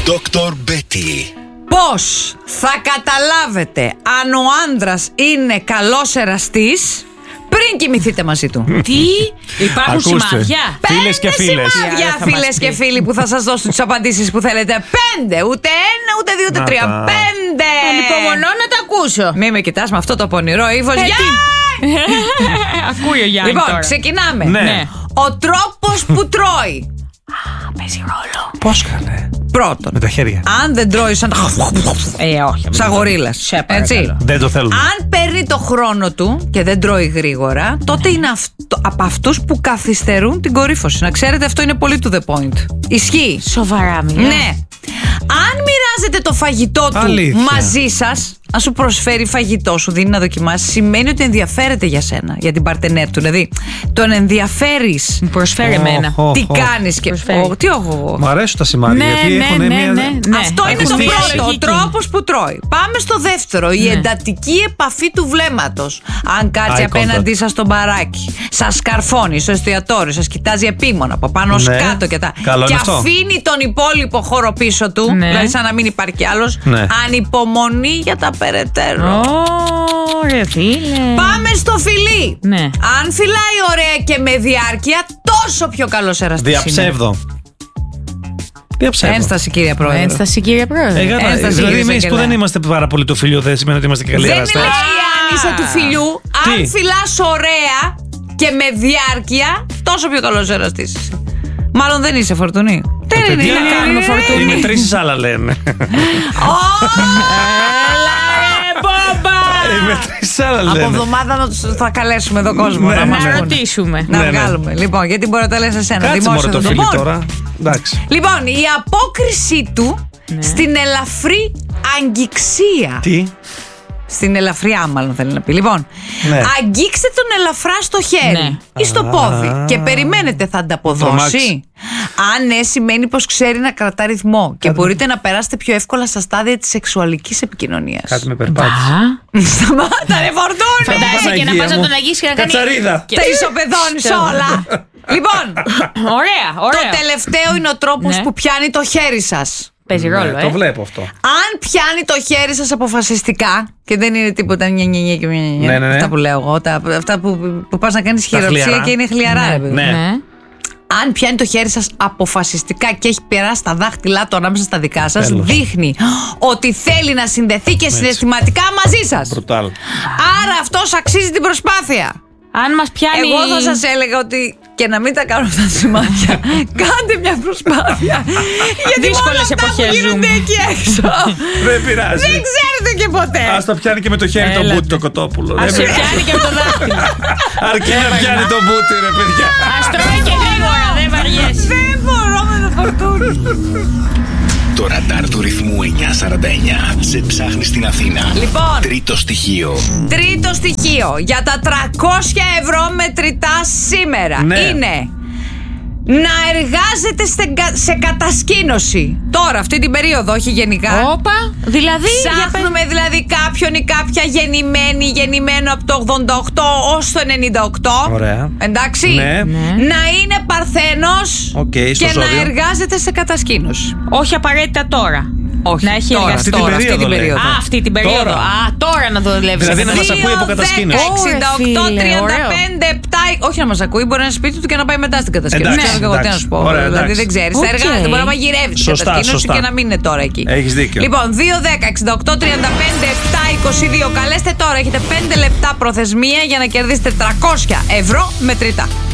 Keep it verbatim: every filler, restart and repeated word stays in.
Δόκτωρ Μπέτι. Πώς θα καταλάβετε αν ο άντρας είναι καλός εραστής πριν κοιμηθείτε μαζί του? Τι? Υπάρχουν σημάδια? Φίλες και φίλες. Σημάδια, φίλες και φίλοι, που θα σας δώσουν τις απαντήσεις που θέλετε. Πέντε, ούτε ένα, ούτε δύο, ούτε τρία. Πέντε. Ανυπομονώ να τα ακούσω. Μη με κοιτάς με αυτό το πονηρό ύφος. Ε, Γεια! Ακούει ο Γιάννη Λοιπόν, τώρα. ξεκινάμε. Ναι. Ο τρόπος που τρώει. Παίζει ρόλο. Πώς κάνε? Πρώτον, Με τα χέρια. αν δεν τρώει σαν. Ε, όχι. Σαν γορίλας. Σε παρακαλώ. Έτσι. Δεν το θέλουμε. Αν παίρνει το χρόνο του και δεν τρώει γρήγορα, τότε είναι αυτό, από αυτούς που καθυστερούν την κορύφωση. Να ξέρετε, αυτό είναι πολύ to the point. Ισχύει. Σοβαρά μιλάς? Ναι. Αν μοιράζετε το φαγητό του Αλήθεια. μαζί σας, αν σου προσφέρει φαγητό, σου δίνει να δοκιμάσει, σημαίνει ότι ενδιαφέρεται για σένα, για την παρτενέρ του. Δηλαδή, τον ενδιαφέρεις. Μου προσφέρει εμένα. Οχ, Τι οχ. κάνεις και. Προσφέρει. Ω, τι έχω. Μ' αρέσουν τα σημάδια. Ναι, γιατί ναι, έχουν ναι, μια... ναι, ναι. Αυτό είναι Έχω το στήσει. πρώτο. Ο τρόπος που τρώει. Πάμε στο δεύτερο. Η Ναι. εντατική επαφή του βλέμματος. Αν κάτσει Eye απέναντί contact. σας στο μπαράκι, σας σκαρφώνει στο εστιατόριο, σας κοιτάζει επίμονα από πάνω ως Ναι. κάτω και τα. Καλό και είναι αυτό. αφήνει τον υπόλοιπο χώρο πίσω του. Ναι. Δηλαδή, σαν να μην υπάρχει κι άλλος. Ναι. Ανυπομονή για τα περαιτέρω. Ωραία, φίλε. Πάμε στο φιλί. Ναι. Αν φυλάει ωραία και με διάρκεια, τόσο πιο καλός εραστής είναι. Διαψεύδω. Διαψεύδω. Ένσταση, κύριε Πρόεδρε. Ένσταση, κύριε Πρόεδρε. Ε, γάτα, Ένσταση, δηλαδή, κύριε εμείς που Σακελά. δεν είμαστε πάρα πολύ του φιλιού, δεν σημαίνει ότι είμαστε και καλοί Δεν εραστές. μιλάει αν είσαι του φιλιού. Τι? Αν φυλάς ωραία και με διάρκεια, τόσο πιο καλός εραστής είσαι. Μάλλον δεν είσαι, Φορτουνή. Δεν είναι, Τι είναι να κάνουμε, Φορτούνή. Οι μετρήσεις άλλα λένε. Οι μετρήσεις άλλα Από λένε. εβδομάδα να τους- θα καλέσουμε εδώ κόσμο Ναι, να ναι, μας ναι. Να πούνε. ρωτήσουμε. Να Ναι, ναι. βγάλουμε. Λοιπόν, γιατί μπορεί να τα λες εσένα. Κάτσε δημόσια μωρέ το δεν φίλι μπορεί. τώρα. Εντάξει. Λοιπόν, η απόκρισή του στην ελαφρύ αγγιξία. Τι? Στην ελαφριά, μάλλον θέλει να πει. Λοιπόν, Ναι. αγγίξτε τον ελαφρά στο χέρι Ναι. ή στο πόδι και περιμένετε, θα ανταποδώσει. Τρομάξει. Αν ναι, σημαίνει πως ξέρει να κρατά ρυθμό και μπορείτε να περάσετε πιο εύκολα στα στάδια της σεξουαλικής επικοινωνίας. Κάτι με περπάτησε. Σταμάτα, ρε Φορτούνη! Φαντάζεσαι και να Παναγία πας να μου. τον αγγίσεις και να κάνει. Κατσαρίδα. Και- Τα ισοπεδώνεις όλα. Λοιπόν, Ωραία, το ωραία. τελευταίο είναι ο τρόπος Ναι. που πιάνει το χέρι σας. Παίζει ρόλο, Ναι, ε. το βλέπω αυτό. Αν πιάνει το χέρι σας αποφασιστικά και δεν είναι τίποτα νια, νια, νια και νια, νια, Ναι, ναι, ναι. αυτά που λέω εγώ, τα, αυτά που, που πας να κάνεις χειροψία χλιαρά. και είναι χλιαρά. ρε παιδί. Ναι. Ναι. Αν πιάνει το χέρι σας αποφασιστικά και έχει περάσει τα δάχτυλά του ανάμεσα στα δικά σας, Τέλος. δείχνει ότι θέλει να συνδεθεί και συναισθηματικά μαζί σας. Μπρουτάλ. Άρα αυτός αξίζει την προσπάθεια. Αν μας πιάνει. Εγώ θα σας έλεγα ότι και να μην τα κάνω αυτά τα σημάδια, κάντε μια προσπάθεια. Γιατί Δύσκολες όλα αυτά που εποχές γίνονται ζούμε. εκεί έξω Δεν πειράζει. δεν ξέρετε και ποτέ. Ας το πιάνει και με το χέρι το Έλατε. μπούτι το κοτόπουλο. Ας Δεν σε πειράζει. πιάνει και με το δάχτυλο. Αρκεί να πιάνει το μπούτι, ρε παιδιά. Ας τρώει και γρήγορα, δεν βαριέσαι. Δεν μπορώ με το Φορτούνι. Το ραντάρ του ρυθμού εννιακόσια σαράντα εννιά σε ψάχνει στην Αθήνα. Λοιπόν. Τρίτο στοιχείο. Τρίτο στοιχείο για τα τριακόσια ευρώ μετρητά σήμερα Ναι. είναι να εργάζεται σε, σε κατασκήνωση. Τώρα, αυτή την περίοδο, όχι γενικά. Όπα, δηλαδή. για πες- Ψάχνουμε δηλαδή κάποιον ή κάποια γεννημένη, γεννημένο από το ογδόντα οκτώ ως το ενενήντα οκτώ. Ωραία. Εντάξει. Ναι. Να είναι παρθένος Οκ, στο και να ζώδιο. εργάζεται σε κατασκήνωση. Όχι απαραίτητα τώρα. Όχι, Να έχει τώρα, εργαστεί. τώρα, Αυτή την αυτή την περίοδο, περίοδο. Α, αυτή την περίοδο. Τώρα. Α, τώρα να το δουλεύει. Δηλαδή να μας ακούει από κατασκήνωση. εξήντα οκτώ, Ωραία, φίλε, τριάντα ωραίο. πέντε, επτά. Όχι να μας ακούει, μπορεί να είναι σπίτι του και να πάει μετά στην κατασκήνωση. Εντάξει, Ξέρω και εγώ τι να εντάξει. σου πω. Ωραία, Δηλαδή εντάξει. δεν ξέρει. Θα Οκ. εργάζεται, μπορεί να μαγειρεύει στην Σωστά, κατασκήνωση σωστά. και να μην είναι τώρα εκεί. Έχεις δίκιο. Λοιπόν, δύο δέκα εξήντα οκτώ τριάντα πέντε επτά είκοσι δύο. Καλέστε τώρα, έχετε πέντε λεπτά προθεσμία για να κερδίσετε τριακόσια ευρώ μετρητά.